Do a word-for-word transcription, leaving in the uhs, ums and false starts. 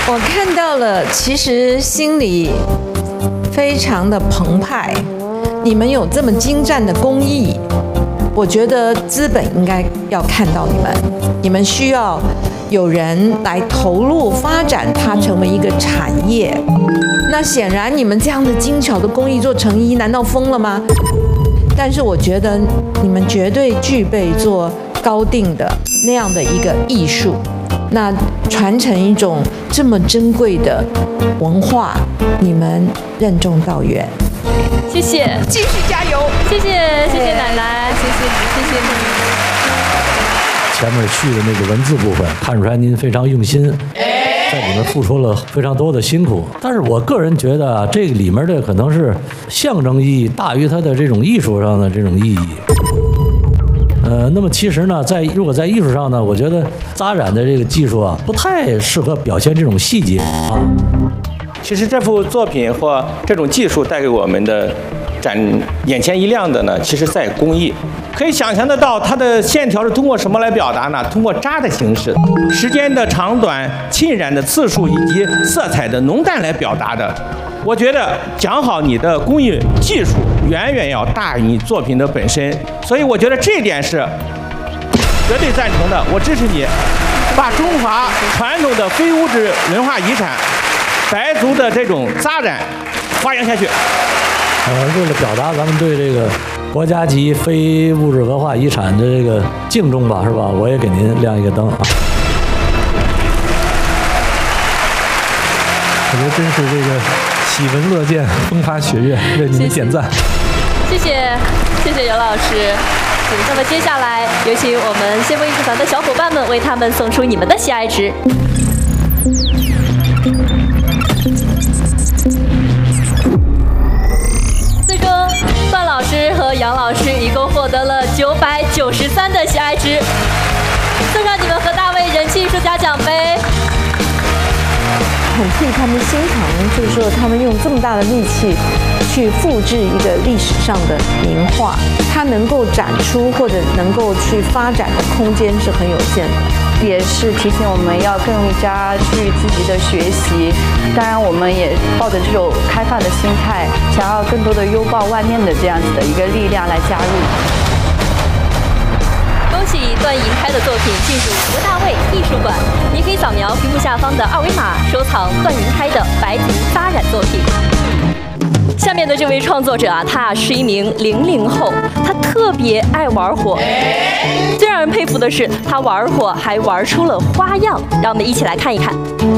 我看到了，其实心里非常的澎湃。你们有这么精湛的工艺，我觉得资本应该要看到你们，你们需要有人来投入发展它成为一个产业。那显然你们这样的精巧的工艺做成衣，难道疯了吗？但是我觉得你们绝对具备做高定的那样的一个艺术，那传承一种这么珍贵的文化，你们任重道远。 谢谢， 继续加油！ 谢谢，谢谢奶奶，谢谢你，谢谢你。 前面去的那个文字部分，看出来您非常用心，在里面付出了非常多的辛苦。但是我个人觉得啊，这个里面的可能是象征意义大于它的这种艺术上的这种意义。呃，那么其实呢，在如果在艺术上呢，我觉得扎染的这个技术啊，不太适合表现这种细节啊。 其实这幅作品或这种技术带给我们的展眼前一亮的呢，其实在工艺。可以想象得到，它的线条是通过什么来表达呢？通过扎的形式、时间的长短、浸染的次数以及色彩的浓淡来表达的。我觉得讲好你的工艺技术，远远要大于你作品的本身。所以我觉得这一点是绝对赞成的，我支持你，把中华传统的非物质文化遗产白族的这种扎染发扬下去。 呃，为了表达咱们对这个国家级非物质文化遗产的这个敬重吧，是吧？我也给您亮一个灯啊！ 我觉得真是这个喜闻乐见，风花雪月，为你们点赞。 谢谢，谢谢尤老师。那么接下来有请我们先锋艺术团的小伙伴们为他们送出你们的喜爱值。最终，段老师和杨老师一共获得了九百九十三的喜爱值，送上你们和大卫人气艺术家奖杯。 很替他们心疼，就是说他们用这么大的力气去复制一个历史上的名画，它能够展出或者能够去发展的空间是很有限的， 也是提醒我们要更加去积极的学习。当然，我们也抱着这种开放的心态，想要更多的拥抱外面的这样子的一个力量来加入。 恭喜段银开的作品进入吴大卫艺术馆，您可以扫描屏幕下方的二维码收藏段银开的白族扎染作品。下面的这位创作者啊，他是一名零零后，他特别爱玩火。最让人佩服的是，他玩火还玩出了花样，让我们一起来看一看。